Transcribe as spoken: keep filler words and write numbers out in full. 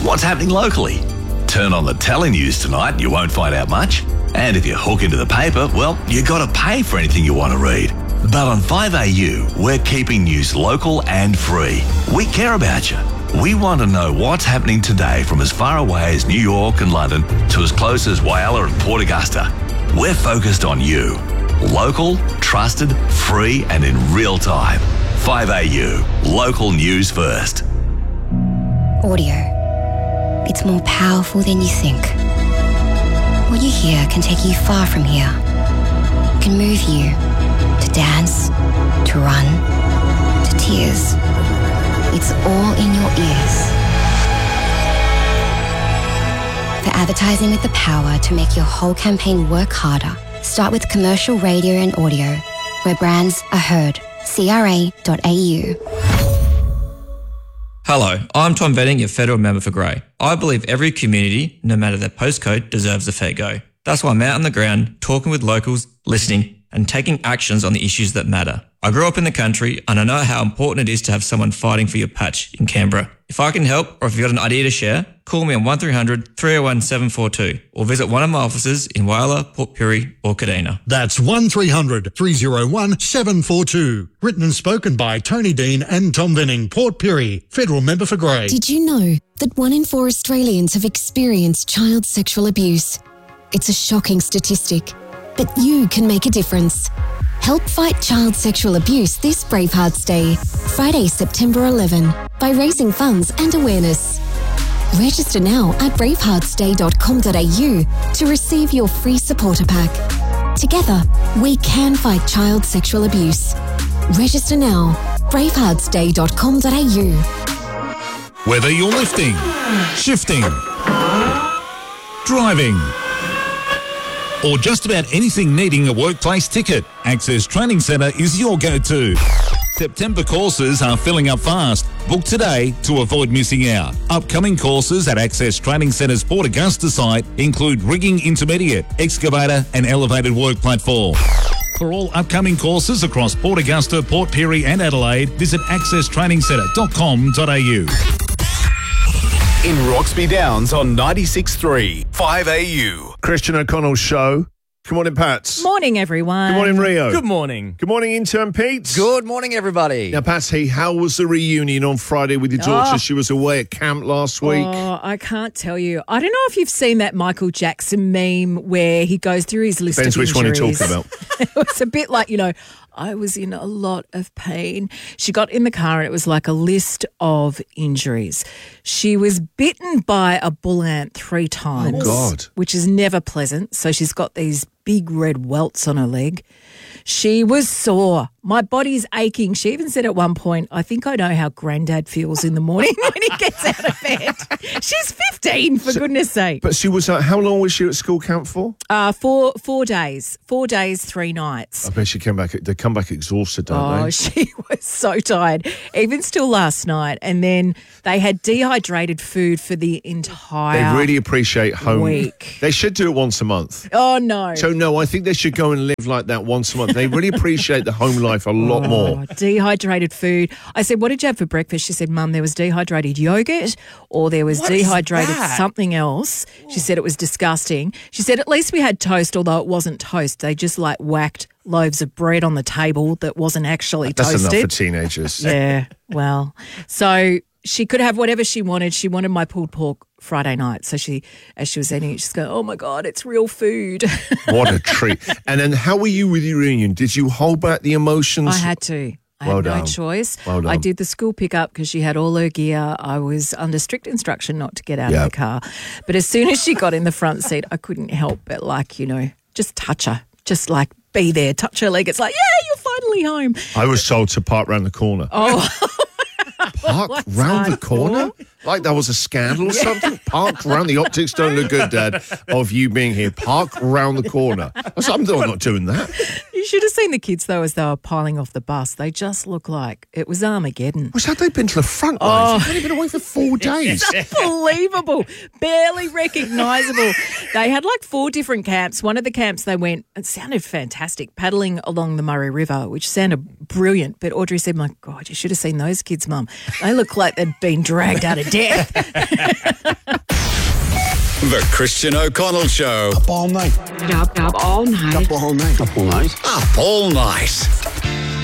what's happening locally. Turn on the telenews tonight, you won't find out much. And if you hook into the paper, well, you got to pay for anything you want to read. But on five A U, we're keeping news local and free. We care about you. We want to know what's happening today from as far away as New York and London to as close as Whyalla and Port Augusta. We're focused on you. Local, trusted, free and in real time. five A U, local news first. Audio. It's more powerful than you think. What you hear can take you far from here. It can move you to dance, to run, to tears. It's all in your ears. For advertising with the power to make your whole campaign work harder, start with commercial radio and audio, where brands are heard. C R A dot A U. Hello, I'm Tom Venning, your federal member for Grey. I believe every community, no matter their postcode, deserves a fair go. That's why I'm out on the ground, talking with locals, listening, and taking actions on the issues that matter. I grew up in the country and I know how important it is to have someone fighting for your patch in Canberra. If I can help, or if you've got an idea to share, call me on one three hundred, three oh one, seven four two or visit one of my offices in Whyalla, Port Pirie or Kadina. That's one three hundred, three oh one, seven four two. Written and spoken by Tony Dean and Tom Venning, Port Pirie, Federal Member for Grey. Did you know that one in four Australians have experienced child sexual abuse? It's a shocking statistic, but you can make a difference. Help fight child sexual abuse this Bravehearts Day, Friday, September eleventh, by raising funds and awareness. Register now at bravehearts day dot com dot a u to receive your free supporter pack. Together, we can fight child sexual abuse. Register now, bravehearts day dot com dot a u. Whether you're lifting, shifting, driving, or just about anything needing a workplace ticket, Access Training Centre is your go-to. September courses are filling up fast. Book today to avoid missing out. Upcoming courses at Access Training Centre's Port Augusta site include rigging intermediate, excavator and elevated work platform. For all upcoming courses across Port Augusta, Port Pirie and Adelaide, visit access training centre dot com dot a u. In Roxby Downs on ninety-six point three, five A U. Christian O'Connell's show. Good morning, Pats. Morning, everyone. Good morning, Rio. Good morning. Good morning, intern Pete. Good morning, everybody. Now, Patsy, how was the reunion on Friday with your daughter? Oh. She was away at camp last week. Oh, I can't tell you. I don't know if you've seen that Michael Jackson meme where he goes through his list Depends of which injuries. one you're talking about. It was a bit like, you know, I was in a lot of pain. She got in the car and it was like a list of injuries. She was bitten by a bull ant three times. Oh, God. Which is never pleasant. So she's got these big red welts on her leg. She was sore. My body's aching. She even said at one point, I think I know how Granddad feels in the morning when he gets out of bed. She's fifteen, for So- goodness sake. But she was, uh, how long was she at school camp for? Uh, four four days. Four days, three nights. I bet she came back, they come back exhausted, don't Oh, they? she was so tired, even still last night. And then they had dehydrated food for the entire They really appreciate home. week. They should do it once a month. Oh, no. So, no, I think they should go and live like that once a month. They really appreciate the home life a lot more. Oh, dehydrated food. I said, what did you have for breakfast? She said, Mum, there was dehydrated yogurt or there was What is dehydrated that? something else. She said it was disgusting. She said, at least we had toast, although it wasn't toast. They just like whacked loaves of bread on the table that wasn't actually That's toasted. enough for teenagers. Yeah, well, so she could have whatever she wanted. She wanted my pulled pork Friday night. So she, as she was eating it, she's going, oh my God, it's real food. What a treat. And then how were you with your reunion? Did you hold back the emotions? I had to. I Well had no done. choice. Well done. I did the school pickup because she had all her gear. I was under strict instruction not to get out Yep. of the car. But as soon as she got in the front seat, I couldn't help but like, you know, just touch her. Just like be there, touch her leg. It's like, yeah, you're finally home. I was told to park round the corner. Oh, Park What's round the that corner? Like that was a scandal or something? Park round the optics don't look good, Dad, of you being here. Park round the corner. I said, I'm not doing that. you You should have seen the kids, though, as they were piling off the bus. They just look like it was Armageddon. Well, had they been to the front lines? Oh. They've only been away for four days. It's unbelievable. Barely recognisable. They had like four different camps. One of the camps they went, it sounded fantastic, paddling along the Murray River, which sounded brilliant. But Audrey said, my God, you should have seen those kids, Mum. They look like they'd been dragged out of death. The Christian O'Connell Show. Up all night. Up, up all night. Up all night. Up all night. Up all night.